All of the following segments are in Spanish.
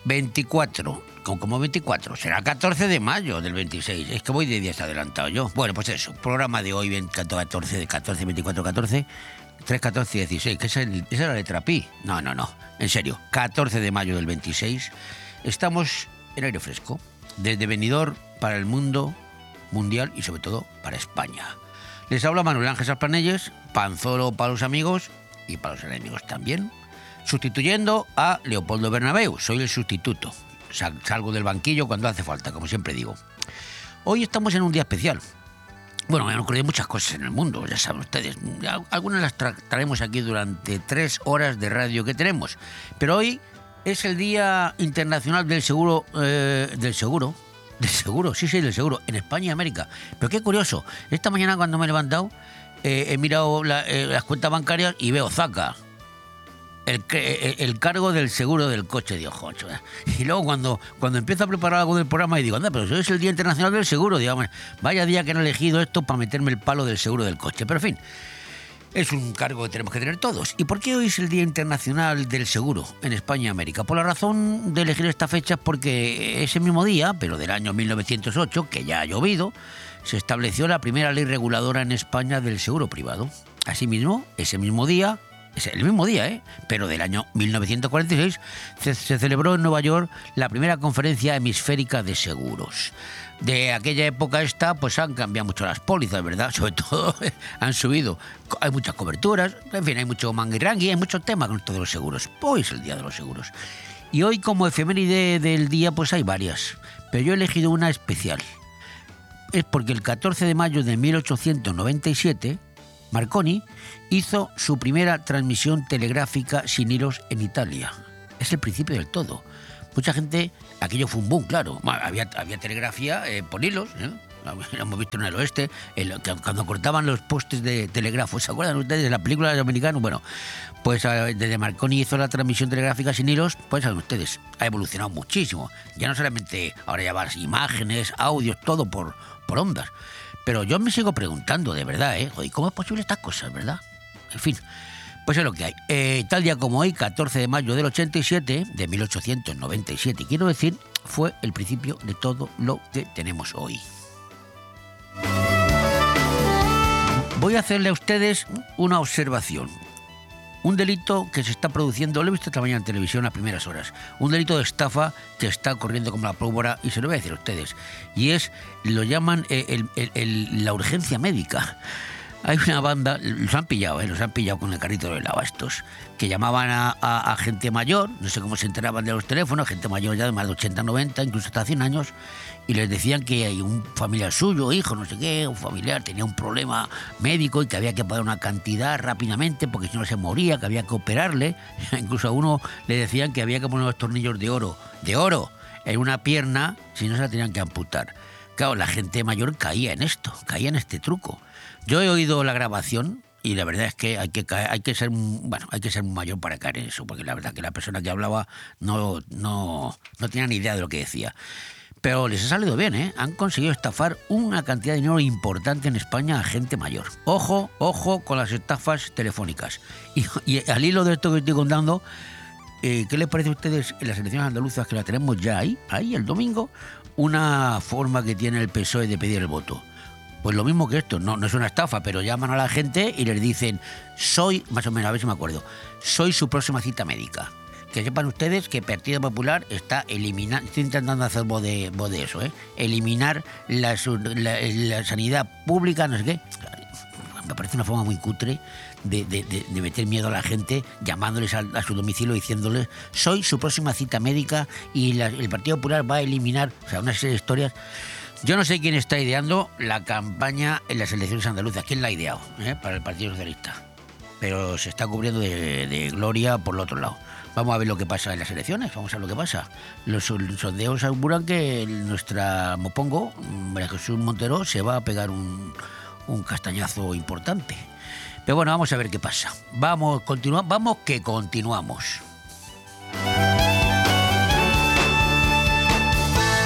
24, como 24, será 14 de mayo del 26. Es que voy de días adelantado yo. Bueno, pues eso, programa de hoy, 14, 24, 14, 3, 14 y 16, que esa es la letra pi. No, en serio, 14 de mayo del 26, estamos en aire fresco, desde Benidorm para el mundo mundial y sobre todo para España. Les habla Manuel Ángel Sarpanelles, Panzolo para los amigos y para los enemigos también, sustituyendo a Leopoldo Bernabéu. Soy el sustituto. Salgo del banquillo cuando hace falta, como siempre digo. Hoy estamos en un día especial. Bueno, me han ocurrido muchas cosas en el mundo, ya saben ustedes. Algunas las traemos aquí durante 3 horas de radio que tenemos. Pero hoy es el Día Internacional del Seguro, del seguro, del seguro, en España y América. Pero qué curioso, esta mañana cuando me he levantado, he mirado las cuentas bancarias y veo Zaca. El cargo del seguro del coche, digo, joder. Y luego cuando empiezo a preparar algo del programa y digo, anda, pero eso es el Día Internacional del Seguro, digamos, vaya día que no he elegido esto para meterme el palo del seguro del coche. Pero en fin, es un cargo que tenemos que tener todos. ¿Y por qué hoy es el Día Internacional del Seguro en España y América? Por la razón de elegir esta fecha es porque ese mismo día, pero del año 1908, que ya ha llovido, se estableció la primera ley reguladora en España del seguro privado. Asimismo, ese mismo día, es el mismo día, pero del año 1946, se celebró en Nueva York la primera conferencia hemisférica de seguros. De aquella época pues han cambiado mucho las pólizas, ¿verdad? Sobre todo han subido, hay muchas coberturas, en fin, hay mucho manguirangui, hay muchos temas con esto de los seguros. Hoy es el Día de los Seguros. Y hoy como efeméride del día pues hay varias, pero yo he elegido una especial. Es porque el 14 de mayo de 1897... Marconi hizo su primera transmisión telegráfica sin hilos en Italia. Es el principio del todo. Mucha gente, aquello fue un boom, claro. Había telegrafía por hilos, lo hemos visto en el oeste, cuando cortaban los postes de telégrafo. ¿Se acuerdan ustedes de la película de los americanos? Bueno, pues desde Marconi hizo la transmisión telegráfica sin hilos, pues saben ustedes, ha evolucionado muchísimo. Ya no solamente ahora ya vas imágenes, audios, todo por ondas. Pero yo me sigo preguntando, de verdad, joder, ¿cómo es posible estas cosas, verdad? En fin, pues es lo que hay. Tal día como hoy, 14 de mayo del 87, de 1897, quiero decir, fue el principio de todo lo que tenemos hoy. Voy a hacerle a ustedes una observación. Un delito que se está produciendo, lo he visto esta mañana en televisión a primeras horas, un delito de estafa que está corriendo como la pólvora, y se lo voy a decir a ustedes, y lo llaman la urgencia médica. Hay una banda, los han pillado con el carrito de helado estos, que llamaban a gente mayor, no sé cómo se enteraban de los teléfonos, gente mayor ya de más de 80, 90, incluso hasta 100 años, y les decían que hay un familiar suyo, hijo, no sé qué, un familiar tenía un problema médico y que había que pagar una cantidad rápidamente porque si no se moría, que había que operarle. Incluso a uno le decían que había que poner los tornillos de oro, en una pierna, si no se la tenían que amputar. Claro, la gente mayor caía en este truco. Yo he oído la grabación y la verdad es que hay que ser muy mayor para caer en eso, porque la verdad que la persona que hablaba no tenía ni idea de lo que decía. Pero les ha salido bien, Han conseguido estafar una cantidad de dinero importante en España a gente mayor. Ojo con las estafas telefónicas. Y al hilo de esto que estoy contando, ¿qué les parece a ustedes en las elecciones andaluzas que la tenemos ya ahí el domingo? Una forma que tiene el PSOE de pedir el voto. Pues lo mismo que esto, no es una estafa, pero llaman a la gente y les dicen, más o menos, a ver si me acuerdo, soy su próxima cita médica. Que sepan ustedes que el Partido Popular está intentando hacer voz de eso, eliminar la sanidad pública, no sé qué. Me parece una forma muy cutre de meter miedo a la gente, llamándoles a su domicilio, diciéndoles, soy su próxima cita médica y el Partido Popular va a eliminar, una serie de historias. Yo no sé quién está ideando la campaña en las elecciones andaluzas, quién la ha ideado para el Partido Socialista, pero se está cubriendo de gloria por el otro lado. Vamos a ver lo que pasa en las elecciones, vamos a ver lo que pasa. Los sondeos auguran que nuestra mopongo, María Jesús Montero, se va a pegar un castañazo importante. Pero bueno, vamos a ver qué pasa. Vamos que continuamos.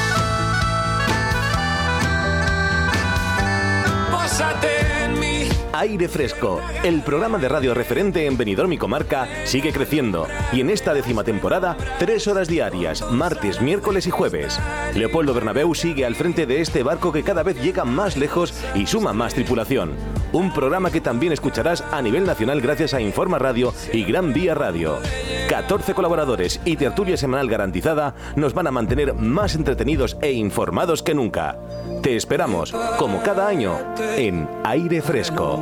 Pósate en mí, Aire Fresco, el programa de radio referente en Benidorm y comarca, sigue creciendo. Y en esta 10ª temporada, 3 horas diarias, martes, miércoles y jueves. Leopoldo Bernabéu sigue al frente de este barco que cada vez llega más lejos y suma más tripulación. Un programa que también escucharás a nivel nacional gracias a Informa Radio y Gran Vía Radio. 14 colaboradores y tertulia semanal garantizada nos van a mantener más entretenidos e informados que nunca. Te esperamos, como cada año, en Aire Fresco.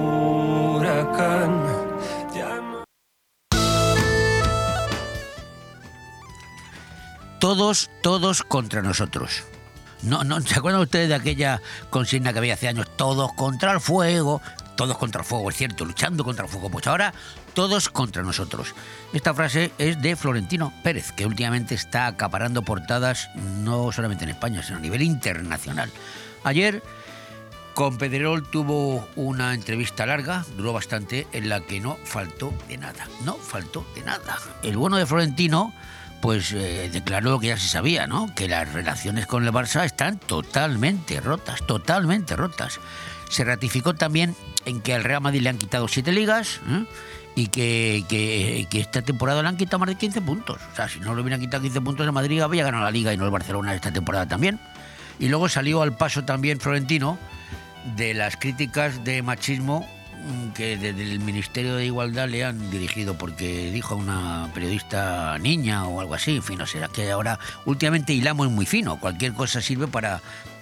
Todos contra nosotros. No, ¿se acuerdan ustedes de aquella consigna que había hace años? Todos contra el fuego, es cierto, luchando contra el fuego. Pues ahora, todos contra nosotros. Esta frase es de Florentino Pérez, que últimamente está acaparando portadas no solamente en España, sino a nivel internacional. Ayer, con Pedrerol tuvo una entrevista larga, duró bastante, en la que no faltó de nada. El bueno de Florentino pues declaró lo que ya se sabía, ¿no? Que las relaciones con el Barça están totalmente rotas. Se ratificó también en que al Real Madrid le han quitado 7 ligas, y que esta temporada le han quitado más de 15 puntos. O sea, si no le hubieran quitado 15 puntos, el Madrid había ganado la Liga y no el Barcelona esta temporada también. Y luego salió al paso también Florentino de las críticas de machismo que desde el Ministerio de Igualdad le han dirigido, porque dijo a una periodista niña o algo así. En fin, no sé, que ahora últimamente hilamos muy fino. Cualquier cosa sirve para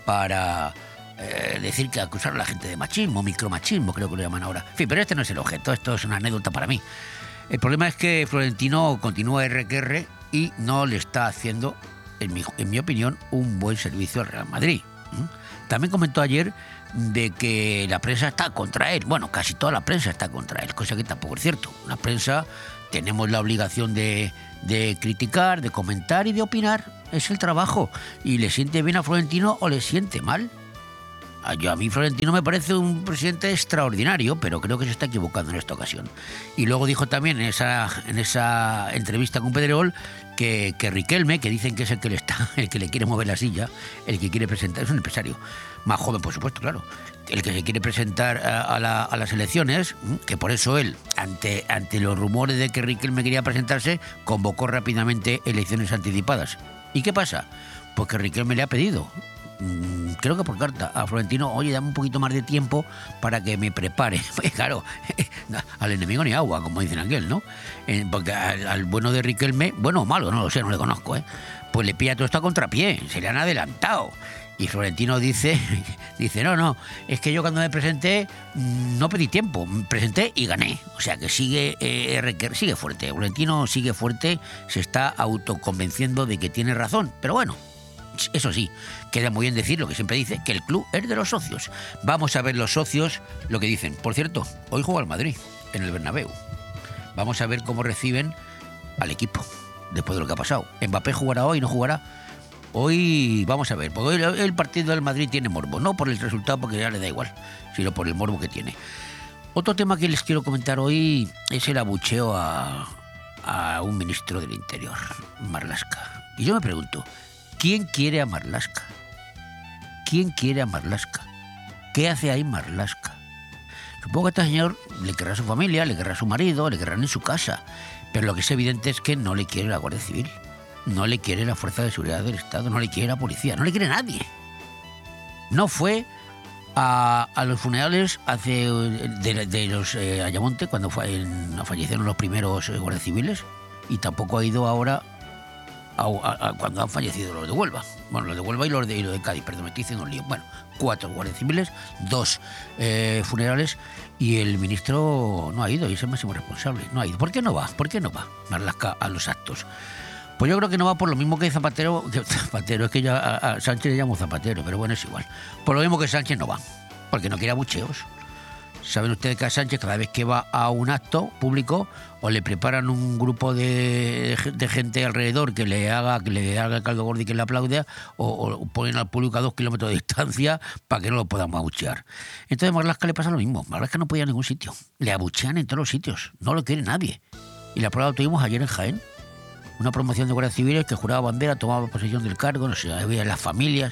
decir que acusar a la gente de machismo, micromachismo, creo que lo llaman ahora. En fin, pero este no es el objeto, esto es una anécdota para mí. El problema es que Florentino continúa R y no le está haciendo, en mi opinión, un buen servicio al Real Madrid. También comentó ayer de que la prensa está contra él. Bueno, casi toda la prensa está contra él, cosa que tampoco es cierto. La prensa tenemos la obligación de criticar, de comentar y de opinar. Es el trabajo. Y le siente bien a Florentino o le siente mal. A mí Florentino me parece un presidente extraordinario, pero creo que se está equivocando en esta ocasión. Y luego dijo también en esa entrevista con Pedrerol que Riquelme, que dicen que es el que le quiere mover la silla, el que quiere presentar, es un empresario más joven, por supuesto, claro, el que se quiere presentar a las elecciones, que por eso él, ante los rumores de que Riquelme quería presentarse, convocó rápidamente elecciones anticipadas. ¿Y qué pasa? Pues que Riquelme le ha pedido, creo que por carta, a Florentino: oye, dame un poquito más de tiempo para que me prepare. Pues claro, al enemigo ni agua, como dicen aquel, ¿no? Porque al bueno de Riquelme, bueno o malo, no lo sé, no le conozco, pues le pilla todo esto a contrapié, se le han adelantado. Y Florentino dice, no, es que yo cuando me presenté no pedí tiempo, me presenté y gané. O sea que sigue fuerte, Florentino sigue fuerte, se está autoconvenciendo de que tiene razón. Pero bueno, eso sí, queda muy bien decir lo que siempre dice, que el club es de los socios. Vamos a ver los socios lo que dicen. Por cierto, hoy juega el Madrid en el Bernabéu. Vamos a ver cómo reciben al equipo después de lo que ha pasado. Mbappé jugará hoy, no jugará. Hoy vamos a ver, porque hoy el partido del Madrid tiene morbo, no por el resultado, porque ya le da igual, sino por el morbo que tiene. Otro tema que les quiero comentar hoy es el abucheo a un ministro del Interior, Marlaska. Y yo me pregunto, ¿quién quiere a Marlaska? ¿Qué hace ahí Marlaska? Supongo que a este señor le querrá a su familia, le querrá a su marido, le querrán en su casa, pero lo que es evidente es que no le quiere la Guardia Civil. No le quiere la Fuerza de Seguridad del Estado, no le quiere la policía, no le quiere nadie. No fue a los funerales de los Ayamonte cuando fallecieron los primeros guardias civiles, y tampoco ha ido ahora cuando han fallecido los de Huelva. Bueno, los de Huelva y los de Cádiz, perdón, me estoy diciendo un lío. Bueno, 4 guardias civiles, 2 funerales, y el ministro no ha ido, y es el máximo responsable. No ha ido. ¿Por qué no va Marlaska a los actos? Pues yo creo que no va por lo mismo que Zapatero, es que yo a Sánchez le llamo Zapatero, pero bueno, es igual. Por lo mismo que Sánchez no va, porque no quiere abucheos. Saben ustedes que a Sánchez, cada vez que va a un acto público, o le preparan un grupo de gente alrededor que le haga el caldo gordo y que le aplaude, o ponen al público a 2 kilómetros de distancia para que no lo podamos abuchear. Entonces a Marlaska le pasa lo mismo. Marlaska no puede ir a ningún sitio. Le abuchean en todos los sitios. No lo quiere nadie. Y la prueba la tuvimos ayer en Jaén. Una promoción de guardias civiles que juraba bandera, tomaba posesión del cargo, no sé, había las familias.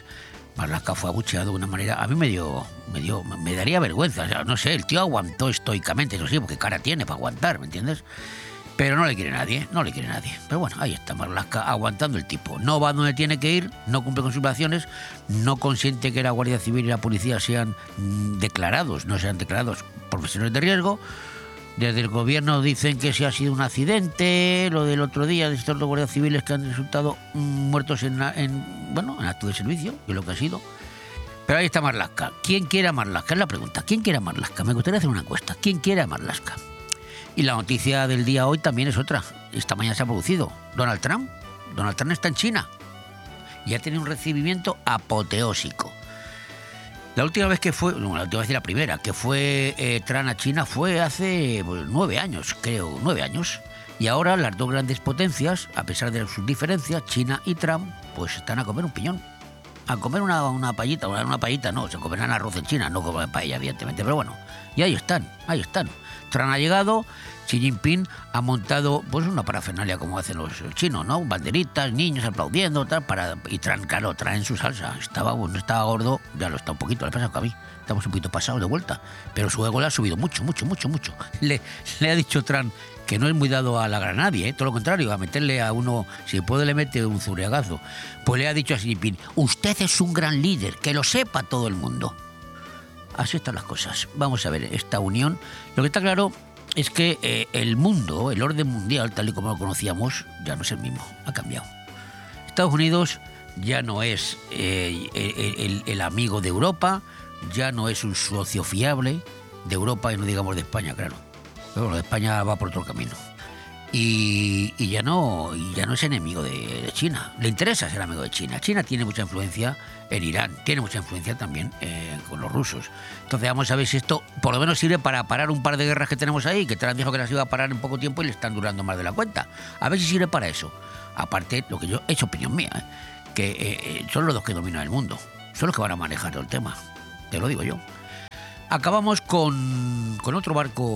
Marlaska fue abucheado de una manera... A mí me daría vergüenza. O sea, no sé, el tío aguantó estoicamente, eso sí, porque cara tiene para aguantar, ¿me entiendes? Pero no le quiere nadie. Pero bueno, ahí está Marlaska aguantando el tipo. No va donde tiene que ir, no cumple con sus obligaciones, no consiente que la Guardia Civil y la policía sean declarados profesionales de riesgo. Desde el gobierno dicen que si ha sido un accidente, lo del otro día de estos dos guardias civiles que han resultado muertos en acto de servicio, que es lo que ha sido. Pero ahí está Marlaska. ¿Quién quiere a Marlaska? Es la pregunta. ¿Quién quiere a Marlaska? Me gustaría hacer una encuesta. ¿Quién quiere a Marlaska? Y la noticia del día hoy también es otra. Esta mañana se ha producido. Donald Trump está en China y ha tenido un recibimiento apoteósico. La última vez que fue, no, la última vez y la primera, que fue Trump a China fue hace 9 años, creo, 9 años. Y ahora las dos grandes potencias, a pesar de sus diferencias, China y Trump, pues están a comer un piñón. A comer una paellita no, se comerán arroz en China, no comen paella, evidentemente, pero bueno, y ahí están. Trump ha llegado, Xi Jinping ha montado pues una parafernalia como hacen los chinos, ¿no? Banderitas, niños aplaudiendo, tal, y Trump, claro, traen su salsa. No estaba gordo, ya lo está un poquito, le pasa que a mí. Estamos un poquito pasados de vuelta, pero su ego le ha subido mucho. Le ha dicho Trump que no es muy dado a la nadie, todo lo contrario, a meterle a uno, si puede le mete un zurriagazo. Pues le ha dicho a Xi Jinping, usted es un gran líder, que lo sepa todo el mundo. Así están las cosas. Vamos a ver, esta unión, lo que está claro es que el mundo, el orden mundial, tal y como lo conocíamos, ya no es el mismo, ha cambiado. Estados Unidos ya no es el amigo de Europa, ya no es un socio fiable de Europa y no digamos de España, claro. Pero bueno, de España va por otro camino. Y ya no es enemigo de China. Le interesa ser amigo de China. China tiene mucha influencia en Irán, tiene mucha influencia también con los rusos. Entonces vamos a ver si esto por lo menos sirve para parar un par de guerras que tenemos ahí, que Trump dijo que las iba a parar en poco tiempo y le están durando más de la cuenta. A ver si sirve para eso. Aparte, lo que yo he hecho opinión mía, que son los dos que dominan el mundo. Son los que van a manejar todo el tema. Te lo digo yo. Acabamos con otro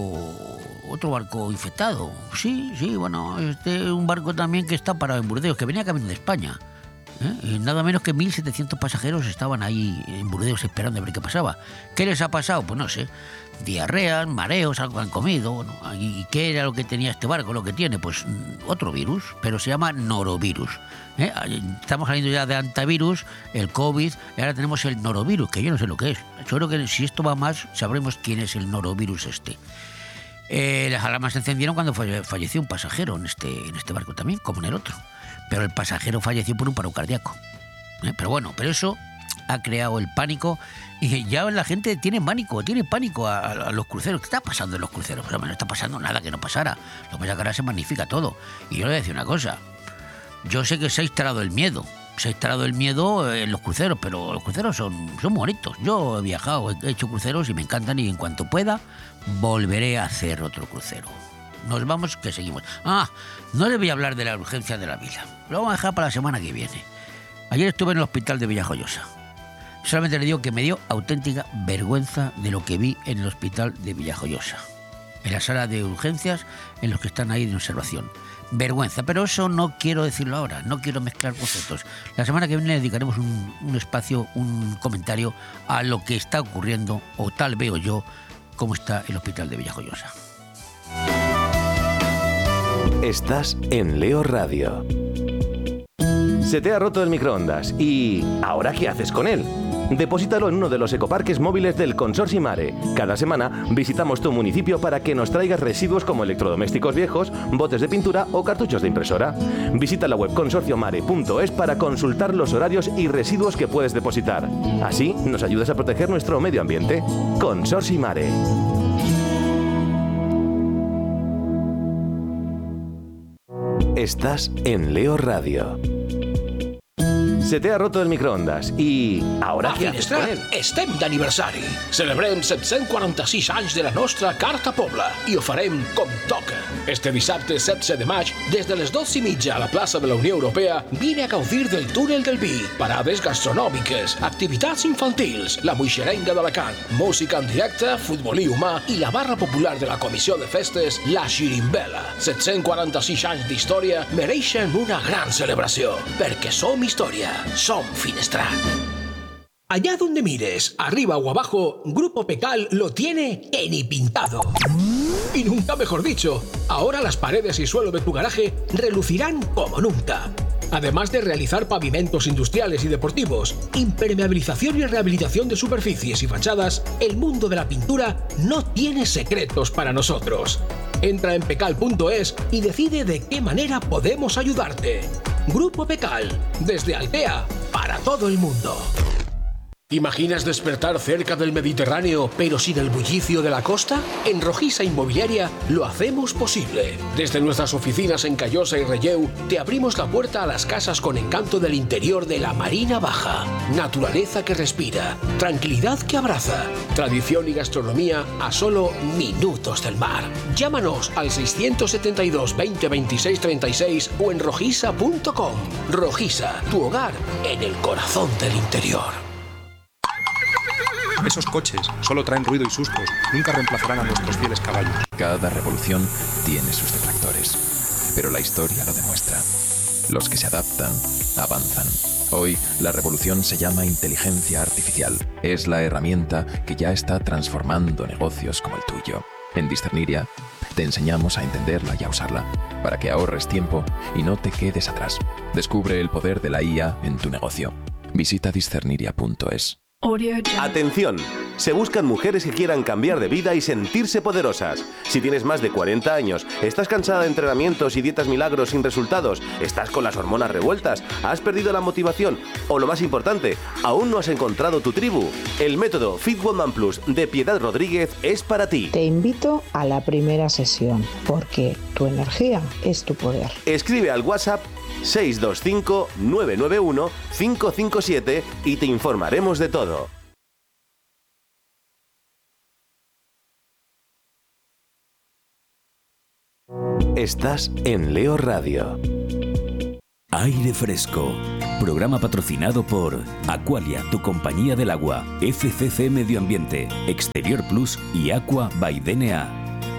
barco infectado. Sí, bueno, un barco también que está parado en Burdeos, que venía camino de España. Y nada menos que 1.700 pasajeros estaban ahí en Burdeos esperando a ver qué pasaba. ¿Qué les ha pasado? Pues no sé. Diarreas, mareos, algo han comido. Bueno, ¿y qué era lo que tenía este barco? Lo que tiene, pues otro virus, pero se llama norovirus. Estamos saliendo ya de antivirus, el COVID, y ahora tenemos el norovirus, que yo no sé lo que es. Yo creo que si esto va más, sabremos quién es el norovirus este. Las alarmas se encendieron cuando falleció un pasajero en este barco también, como en el otro. Pero el pasajero falleció por un paro cardíaco. Pero eso ha creado el pánico y ya la gente tiene pánico a los cruceros. ¿Qué está pasando en los cruceros? Pues no está pasando nada que no pasara. Lo que pasa es que ahora se magnifica todo. Y yo le voy a decir una cosa. Yo sé que se ha instalado el miedo. En los cruceros, pero los cruceros son bonitos. Yo he viajado, he hecho cruceros y me encantan y en cuanto pueda volveré a hacer otro crucero. Nos vamos, que seguimos. No le voy a hablar de la urgencia de la vida. Lo vamos a dejar para la semana que viene. Ayer estuve en el hospital de Villajoyosa. Solamente le digo que me dio auténtica vergüenza de lo que vi en el hospital de Villajoyosa. En la sala de urgencias, en los que están ahí de observación. Vergüenza, pero eso no quiero decirlo ahora, no quiero mezclar conceptos. La semana que viene le dedicaremos un espacio, un comentario a lo que está ocurriendo, o tal veo yo, cómo está el hospital de Villajoyosa. Estás en Leo Radio. Se te ha roto el microondas y ¿ahora qué haces con él? Deposítalo en uno de los ecoparques móviles del Consorcio Mare. Cada semana visitamos tu municipio para que nos traigas residuos como electrodomésticos viejos, botes de pintura o cartuchos de impresora. Visita la web consorciomare.es para consultar los horarios y residuos que puedes depositar. Así nos ayudas a proteger nuestro medio ambiente. Consorcio Mare. Estás en Leo Radio. Se te ha roto el microondas i ¿ahora què haces con él? Estem d'aniversari. Celebrem 746 anys de la nostra Carta Pobla i ho farem com toca. Este dissabte 16 de maig, des de les 12:30 a la plaça de la Unió Europea, vine a gaudir del túnel del vi, parades gastronòmiques, activitats infantils, la moixerenga d'Alacant, música en directe, futbolí humà i la barra popular de la Comissió de Festes, la Xirimbela. 746 anys d'història mereixen una gran celebració, perquè som història. Som Finestrat. Allá donde mires, arriba o abajo, Grupo Pecal lo tiene que ni pintado. Y nunca mejor dicho, ahora las paredes y suelo de tu garaje relucirán como nunca. Además de realizar pavimentos industriales y deportivos, impermeabilización y rehabilitación de superficies y fachadas, el mundo de la pintura no tiene secretos para nosotros. Entra en pecal.es y decide de qué manera podemos ayudarte. Grupo Pecal, desde Altea, para todo el mundo. ¿Imaginas despertar cerca del Mediterráneo, pero sin el bullicio de la costa? En Rojiza Inmobiliaria lo hacemos posible. Desde nuestras oficinas en Callosa y Relleu, te abrimos la puerta a las casas con encanto del interior de la Marina Baja. Naturaleza que respira, tranquilidad que abraza, tradición y gastronomía a solo minutos del mar. Llámanos al 672 20 26 36 o en rojiza.com. Rojiza, tu hogar en el corazón del interior. Esos coches solo traen ruido y sustos, nunca reemplazarán a nuestros fieles caballos. Cada revolución tiene sus detractores, pero la historia lo demuestra. Los que se adaptan, avanzan. Hoy, la revolución se llama inteligencia artificial. Es la herramienta que ya está transformando negocios como el tuyo. En Discerniria, te enseñamos a entenderla y a usarla, para que ahorres tiempo y no te quedes atrás. Descubre el poder de la IA en tu negocio. Visita discerniria.es. Atención, se buscan mujeres que quieran cambiar de vida y sentirse poderosas. Si tienes más de 40 años, estás cansada de entrenamientos y dietas milagros sin resultados, estás con las hormonas revueltas, has perdido la motivación o, lo más importante, aún no has encontrado tu tribu, el método Fit Woman Plus de Piedad Rodríguez es para ti. Te invito a la primera sesión, porque tu energía es tu poder. Escribe al WhatsApp 625-991-557 y te informaremos de todo. Estás en Leo Radio. Aire Fresco. Programa patrocinado por Aqualia, tu compañía del agua, FCC Medio Ambiente, Exterior Plus y Aqua by DNA.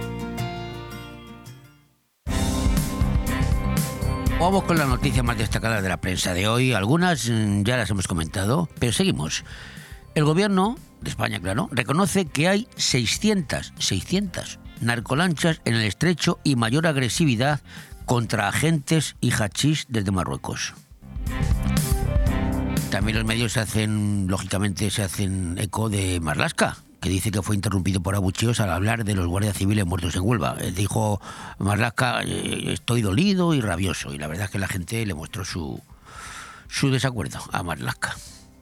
Vamos con las noticias más destacadas de la prensa de hoy. Algunas ya las hemos comentado, pero seguimos. El gobierno de España, claro, reconoce que hay 600 narcolanchas en el estrecho y mayor agresividad contra agentes y hachís desde Marruecos. También los medios se hacen eco de Marlaska, que dice que fue interrumpido por abucheos al hablar de los guardias civiles muertos en Huelva. Dijo Marlaska, estoy dolido y rabioso. Y la verdad es que la gente le mostró su desacuerdo a Marlaska.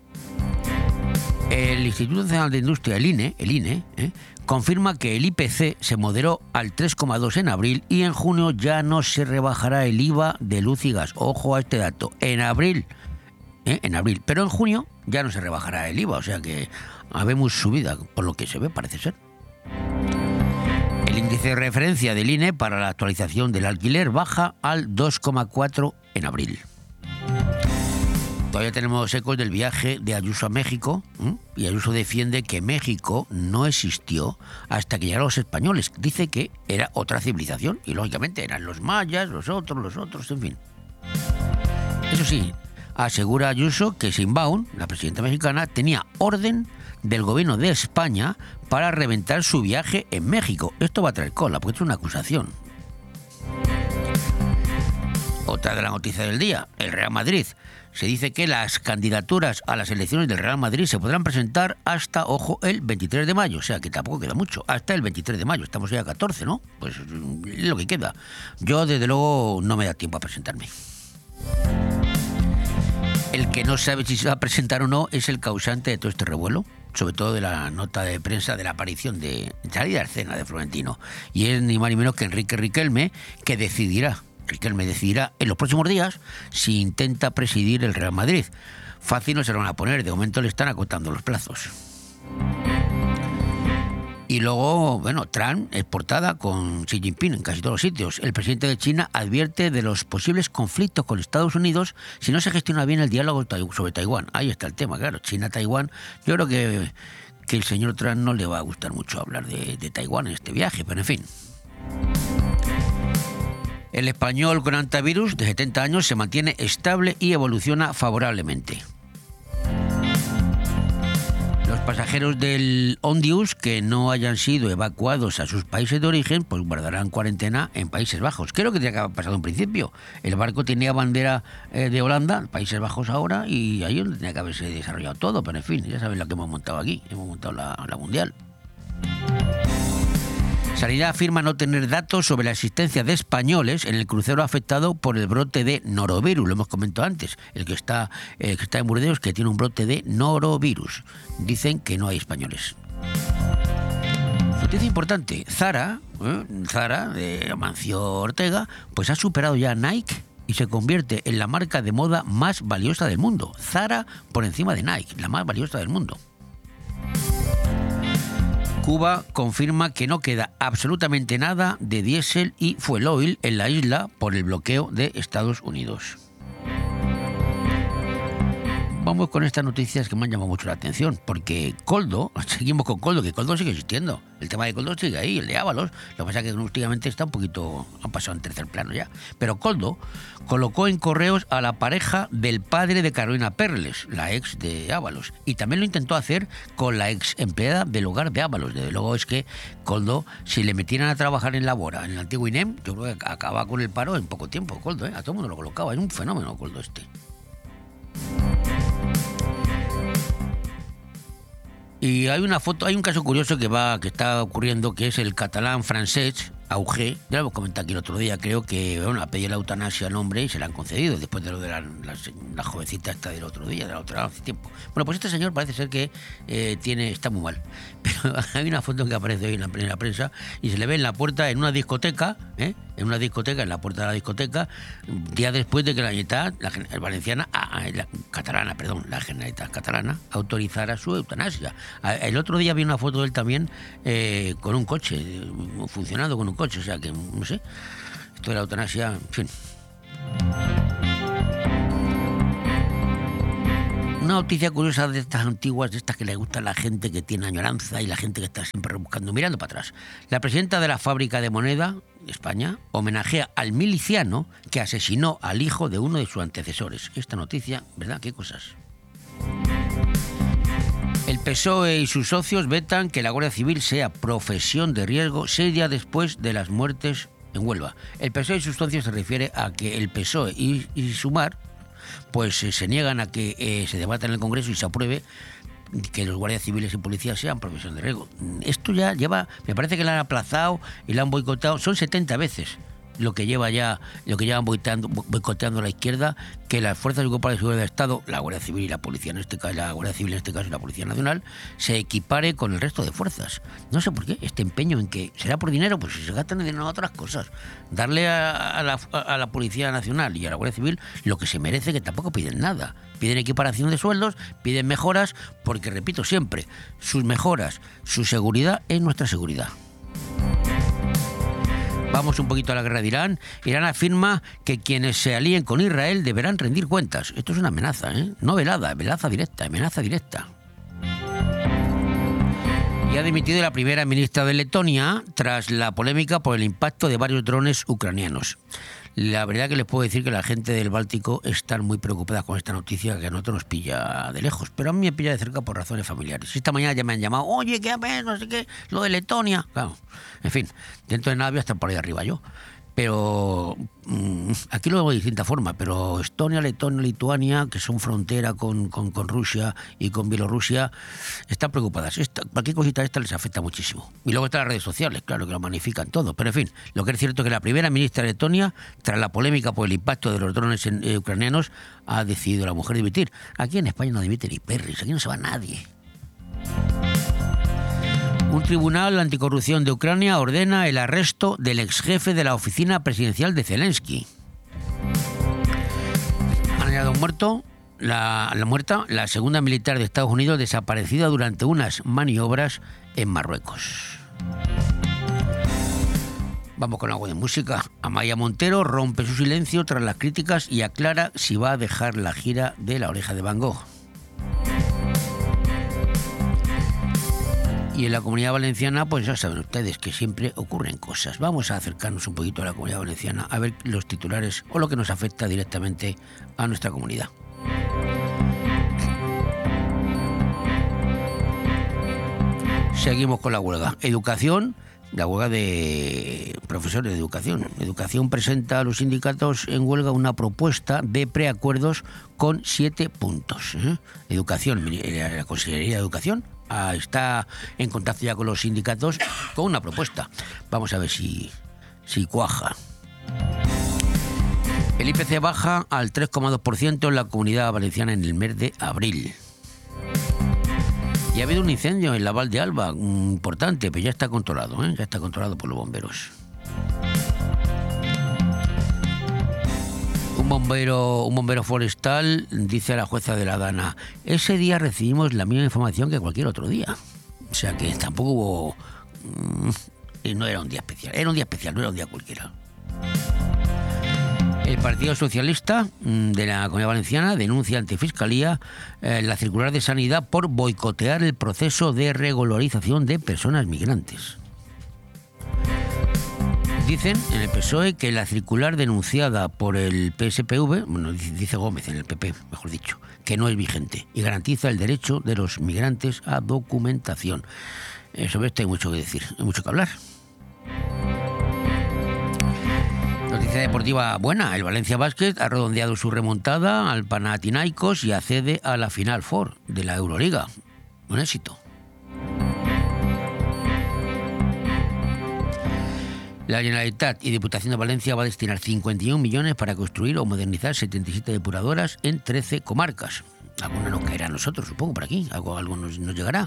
El Instituto Nacional de Industria, el INE, confirma que el IPC se moderó al 3,2 en abril y en junio ya no se rebajará el IVA de luz y gas. Ojo a este dato. En abril, pero en junio ya no se rebajará el IVA, o sea que habemos subida, por lo que se ve, parece ser. El índice de referencia del INE para la actualización del alquiler baja al 2,4 en abril. Todavía tenemos ecos del viaje de Ayuso a México, y Ayuso defiende que México no existió hasta que llegaron los españoles. Dice que era otra civilización y lógicamente eran los mayas, los otros, en fin. Eso sí, asegura Ayuso que Sheinbaum, la presidenta mexicana, tenía orden del gobierno de España para reventar su viaje en México. Esto va a traer cola, porque es una acusación. Otra de las noticias del día, el Real Madrid. Se dice que las candidaturas a las elecciones del Real Madrid se podrán presentar hasta, ojo, el 23 de mayo. O sea, que tampoco queda mucho. Hasta el 23 de mayo. Estamos ya a 14, ¿no? Pues es lo que queda. Yo, desde luego, no me da tiempo a presentarme. El que no sabe si se va a presentar o no es el causante de todo este revuelo, sobre todo de la nota de prensa de la aparición de salida a escena de Florentino. Y es ni más ni menos que Enrique Riquelme, que decidirá en los próximos días si intenta presidir el Real Madrid. Fácil no se lo van a poner, de momento le están acotando los plazos. Y luego, Trump es portada con Xi Jinping en casi todos los sitios. El presidente de China advierte de los posibles conflictos con Estados Unidos si no se gestiona bien el diálogo sobre Taiwán. Ahí está el tema, claro, China-Taiwán. Yo creo que el señor Trump no le va a gustar mucho hablar de Taiwán en este viaje, pero en fin. El español con antivirus de 70 años se mantiene estable y evoluciona favorablemente. Pasajeros del Ondius que no hayan sido evacuados a sus países de origen, pues guardarán cuarentena en Países Bajos. ¿Qué es lo que tenía que haber pasado en principio? El barco tenía bandera de Holanda, Países Bajos ahora, y ahí es donde tenía que haberse desarrollado todo. Pero en fin, ya saben lo que hemos montado aquí. Hemos montado la Mundial. Sanidad afirma no tener datos sobre la existencia de españoles en el crucero afectado por el brote de norovirus. Lo hemos comentado antes. El que está en Burdeos, que tiene un brote de norovirus. Dicen que no hay españoles. Noticia importante. Zara de Amancio Ortega, pues ha superado ya a Nike y se convierte en la marca de moda más valiosa del mundo. Zara por encima de Nike, la más valiosa del mundo. Cuba confirma que no queda absolutamente nada de diésel y fuel oil en la isla por el bloqueo de Estados Unidos. Vamos con estas noticias que me han llamado mucho la atención, porque Koldo, seguimos con Koldo, que Koldo sigue existiendo. El tema de Koldo sigue ahí, el de Ábalos. Lo que pasa es que últimamente está un poquito, han pasado en tercer plano ya. Pero Koldo colocó en correos a la pareja del padre de Carolina Perles, la ex de Ábalos. Y también lo intentó hacer con la ex empleada del hogar de Ábalos. Desde luego es que Koldo, si le metieran a trabajar en Labora, en el antiguo INEM, yo creo que acababa con el paro en poco tiempo, Koldo, A todo el mundo lo colocaba. Es un fenómeno Koldo este. Y hay una foto, hay un caso curioso que está ocurriendo, que es el catalán francés Augé. Ya lo hemos comentado aquí el otro día. Creo que ha pedido la eutanasia al hombre y se la han concedido después de lo de la jovencita esta del otro día, de la otra hace tiempo. Bueno, pues este señor parece ser que está muy mal. Pero hay una foto que aparece hoy en la prensa y se le ve en la puerta, en una discoteca, en la puerta de la discoteca, día después de que la Generalitat catalana autorizara su eutanasia. El otro día vi una foto de él también con un coche, funcionando con un coche, o sea que, no sé, esto de la eutanasia, en fin. Una noticia curiosa de estas antiguas, de estas que le gusta a la gente que tiene añoranza y la gente que está siempre buscando, mirando para atrás. La presidenta de la fábrica de moneda de España homenajea al miliciano que asesinó al hijo de uno de sus antecesores. Esta noticia, ¿verdad? ¿Qué cosas? El PSOE y sus socios vetan que la Guardia Civil sea profesión de riesgo 6 días después de las muertes en Huelva. El PSOE y sus socios se refiere a que el PSOE y Sumar pues se niegan a que se debata en el Congreso y se apruebe que los guardias civiles y policías sean profesión de riesgo. Esto ya lleva, me parece que lo han aplazado y lo han boicotado, son 70 veces lo que llevan boicoteando la izquierda, que las fuerzas y cuerpos de seguridad del Estado, la Guardia Civil y la Policía en este caso, la Guardia Civil en este caso y la Policía Nacional, se equipare con el resto de fuerzas. No sé por qué, este empeño en que será por dinero, pues si se gastan en dinero en otras cosas. Darle a la Policía Nacional y a la Guardia Civil lo que se merece, que tampoco piden nada. Piden equiparación de sueldos, piden mejoras, porque repito siempre, sus mejoras, su seguridad es nuestra seguridad. Vamos un poquito a la guerra de Irán. Irán afirma que quienes se alíen con Israel deberán rendir cuentas. Esto es una amenaza, no velada, amenaza directa. Y ha dimitido la primera ministra de Letonia tras la polémica por el impacto de varios drones ucranianos. La verdad que les puedo decir que la gente del Báltico están muy preocupada con esta noticia, que a nosotros nos pilla de lejos, pero a mí me pilla de cerca por razones familiares. Esta mañana ya me han llamado, oye, ¿qué haces? No sé qué, lo de Letonia. Claro, en fin, dentro de nada voy a estar por ahí arriba yo. Pero aquí lo veo de distinta forma, pero Estonia, Letonia, Lituania, que son frontera con Rusia y con Bielorrusia, están preocupadas. Cualquier cosita esta les afecta muchísimo. Y luego están las redes sociales, claro, que lo magnifican todo. Pero en fin, lo que es cierto es que la primera ministra de Letonia, tras la polémica por el impacto de los drones ucranianos, ha decidido la mujer dimitir. Aquí en España no dimite ni perris, aquí no se va nadie. Un tribunal anticorrupción de Ucrania ordena el arresto del exjefe de la oficina presidencial de Zelensky. Han hallado muerta la segunda militar de Estados Unidos desaparecida durante unas maniobras en Marruecos. Vamos con algo de música. Amaya Montero rompe su silencio tras las críticas y aclara si va a dejar la gira de La Oreja de Van Gogh. Y en la Comunidad Valenciana, pues ya saben ustedes que siempre ocurren cosas. Vamos a acercarnos un poquito a la Comunidad Valenciana a ver los titulares o lo que nos afecta directamente a nuestra comunidad. Seguimos con la huelga. Educación, la huelga de profesores de educación. Educación presenta a los sindicatos en huelga una propuesta de preacuerdos con 7 puntos. Educación, la Consejería de Educación está en contacto ya con los sindicatos con una propuesta. Vamos a ver si cuaja. El IPC baja al 3,2% en la Comunidad Valenciana en el mes de abril. Y ha habido un incendio en la Val de Alba, importante, pero ya está controlado, ya está controlado por los bomberos. Un bombero forestal dice a la jueza de la Dana: ese día recibimos la misma información que cualquier otro día. O sea que tampoco hubo... no era un día especial, era un día especial, no era un día cualquiera. El Partido Socialista de la Comunidad Valenciana denuncia ante Fiscalía la circular de Sanidad por boicotear el proceso de regularización de personas migrantes. Dicen en el PSOE que la circular denunciada por el PSPV, bueno, dice Gómez en el PP, mejor dicho, que no es vigente y garantiza el derecho de los migrantes a documentación. Sobre esto hay mucho que decir, hay mucho que hablar. Noticia deportiva buena. El Valencia Basket ha redondeado su remontada al Panathinaikos y accede a la Final Four de la Euroliga. Un éxito. La Generalitat y Diputación de Valencia va a destinar 51 millones para construir o modernizar 77 depuradoras en 13 comarcas. Alguna nos caerá a nosotros, supongo, por aquí. Algo nos llegará.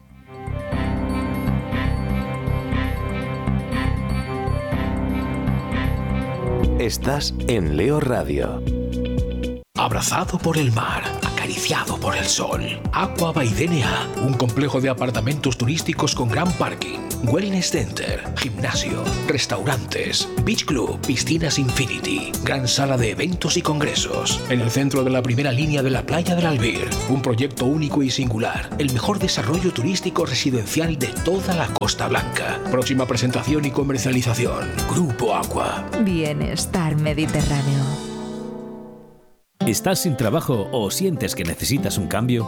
Estás en Leo Radio. Abrazado por el mar, acariciado por el sol. Aqua by DNA, un complejo de apartamentos turísticos con gran parking, wellness center, gimnasio, restaurantes, beach club, piscinas infinity, gran sala de eventos y congresos. En el centro de la primera línea de la playa del Albir, un proyecto único y singular, el mejor desarrollo turístico residencial de toda la Costa Blanca. Próxima presentación y comercialización, Grupo Aqua. Bienestar Mediterráneo. ¿Estás sin trabajo o sientes que necesitas un cambio?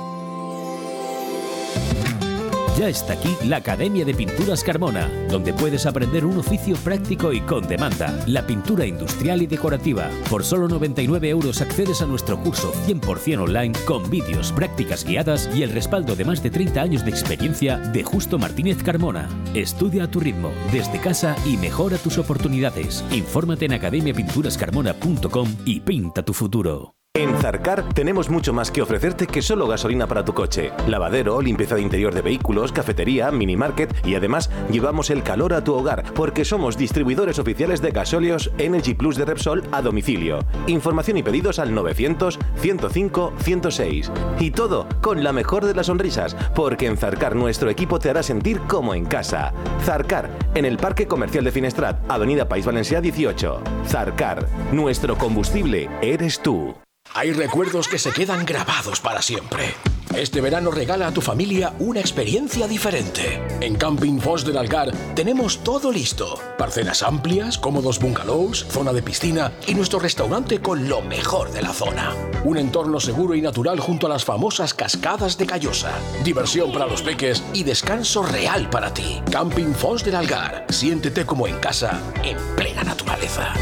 Ya está aquí la Academia de Pinturas Carmona, donde puedes aprender un oficio práctico y con demanda, la pintura industrial y decorativa. Por solo 99 euros accedes a nuestro curso 100% online con vídeos, prácticas guiadas y el respaldo de más de 30 años de experiencia de Justo Martínez Carmona. Estudia a tu ritmo, desde casa y mejora tus oportunidades. Infórmate en academiapinturascarmona.com y pinta tu futuro. En Zarcar tenemos mucho más que ofrecerte que solo gasolina para tu coche. Lavadero, limpieza de interior de vehículos, cafetería, minimarket y además llevamos el calor a tu hogar porque somos distribuidores oficiales de gasóleos Energy Plus de Repsol a domicilio. Información y pedidos al 900 105 106. Y todo con la mejor de las sonrisas, porque en Zarcar nuestro equipo te hará sentir como en casa. Zarcar, en el Parque Comercial de Finestrat, Avenida País Valencià 18. Zarcar, nuestro combustible eres tú. Hay recuerdos que se quedan grabados para siempre. Este verano regala a tu familia una experiencia diferente. En Camping Fos del Algar tenemos todo listo. Parcelas amplias, cómodos bungalows, zona de piscina y nuestro restaurante con lo mejor de la zona. Un entorno seguro y natural junto a las famosas cascadas de Callosa. Diversión para los peques y descanso real para ti. Camping Fos del Algar. Siéntete como en casa, en plena naturaleza.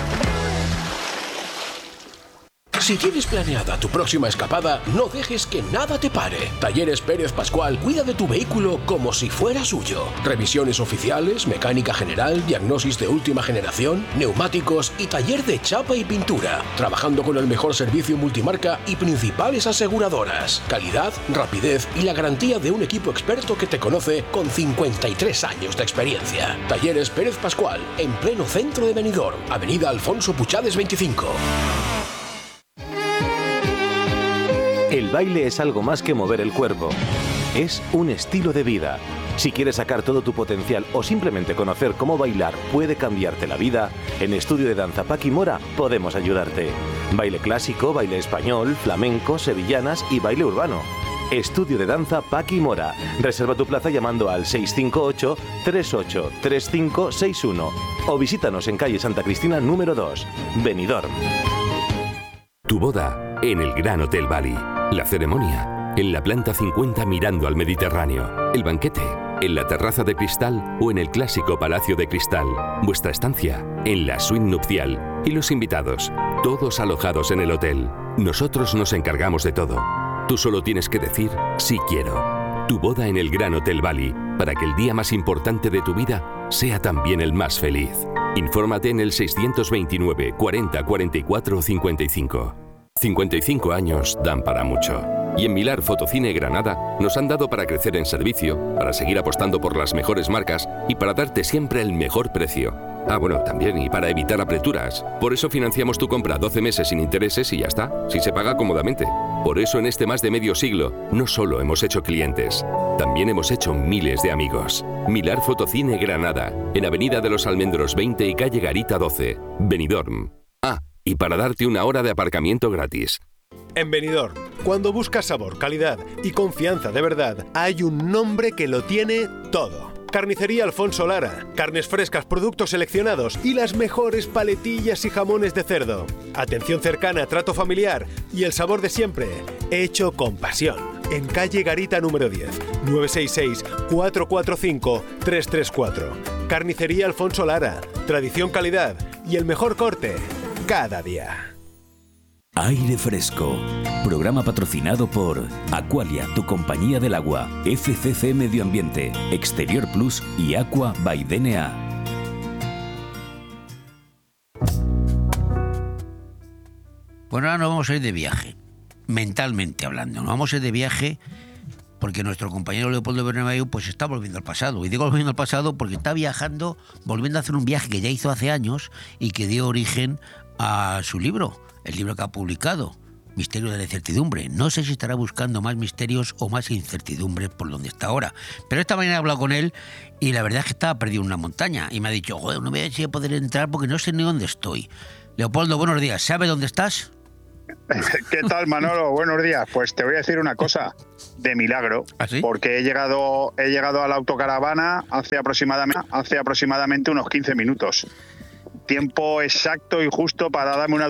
Si tienes planeada tu próxima escapada, no dejes que nada te pare. Talleres Pérez Pascual cuida de tu vehículo como si fuera suyo. Revisiones oficiales, mecánica general, diagnosis de última generación, neumáticos y taller de chapa y pintura. Trabajando con el mejor servicio multimarca y principales aseguradoras. Calidad, rapidez y la garantía de un equipo experto que te conoce con 53 años de experiencia. Talleres Pérez Pascual, en pleno centro de Benidorm, Avenida Alfonso Puchades 25. El baile es algo más que mover el cuerpo. Es un estilo de vida. Si quieres sacar todo tu potencial o simplemente conocer cómo bailar puede cambiarte la vida, en Estudio de Danza Paqui Mora podemos ayudarte. Baile clásico, baile español, flamenco, sevillanas y baile urbano. Estudio de Danza Paqui Mora. Reserva tu plaza llamando al 658 383561 o visítanos en calle Santa Cristina número 2, Benidorm. Tu boda en el Gran Hotel Bali. La ceremonia en la planta 50 mirando al Mediterráneo. El banquete en la terraza de cristal o en el clásico Palacio de Cristal. Vuestra estancia en la suite nupcial. Y los invitados, todos alojados en el hotel. Nosotros nos encargamos de todo. Tú solo tienes que decir sí quiero. Tu boda en el Gran Hotel Bali, para que el día más importante de tu vida sea también el más feliz. Infórmate en el 629 40 44 55. 55 años dan para mucho. Y en Milar Fotocine Granada nos han dado para crecer en servicio, para seguir apostando por las mejores marcas y para darte siempre el mejor precio. Ah, bueno, también, y para evitar apreturas. Por eso financiamos tu compra 12 meses sin intereses y ya está, si se paga cómodamente. Por eso en este más de medio siglo, no solo hemos hecho clientes, también hemos hecho miles de amigos. Milar Fotocine Granada, en Avenida de los Almendros 20 y Calle Garita 12, Benidorm. Ah, y para darte una hora de aparcamiento gratis. En Benidorm, cuando buscas sabor, calidad y confianza de verdad, hay un nombre que lo tiene todo. Carnicería Alfonso Lara. Carnes frescas, productos seleccionados y las mejores paletillas y jamones de cerdo. Atención cercana, trato familiar y el sabor de siempre, hecho con pasión. En calle Garita número 10, 966-445-334. Carnicería Alfonso Lara. Tradición, calidad y el mejor corte cada día. Aire Fresco. Programa patrocinado por Aqualia, tu compañía del agua, FCC Medio Ambiente, Exterior Plus y Aqua by DNA. Bueno, ahora nos vamos a ir de viaje, mentalmente hablando. Nos vamos a ir de viaje porque nuestro compañero Leopoldo Bernabéu pues está volviendo al pasado. Y digo volviendo al pasado porque está viajando, volviendo a hacer un viaje que ya hizo hace años y que dio origen a su libro, el libro que ha publicado, Misterio de la Incertidumbre. No sé si estará buscando más misterios o más incertidumbres por donde está ahora. Pero esta mañana he hablado con él y la verdad es que estaba perdido en una montaña. Y me ha dicho, joder, no voy a poder entrar porque no sé ni dónde estoy. Leopoldo, buenos días. ¿Sabe dónde estás? ¿Qué tal, Manolo? Buenos días. Pues te voy a decir una cosa, de milagro, ¿Ah, sí? Porque he llegado a la autocaravana hace aproximadamente unos 15 minutos. Tiempo exacto y justo para darme una